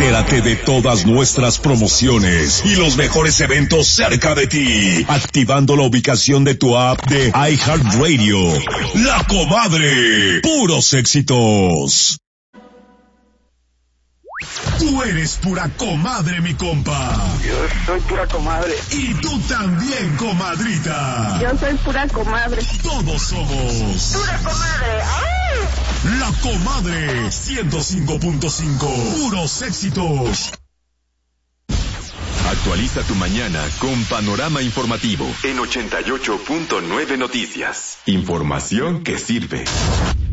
Entérate de todas nuestras promociones y los mejores eventos cerca de ti, activando la ubicación de tu app de iHeartRadio. La Comadre, puros éxitos. Tú eres pura comadre, mi compa. Yo soy pura comadre. Y tú también, comadrita. Yo soy pura comadre. Todos somos pura comadre. ¡Ay! La Comadre 105.5. Puros éxitos. Actualiza tu mañana con Panorama Informativo en 88.9 Noticias. Información que sirve.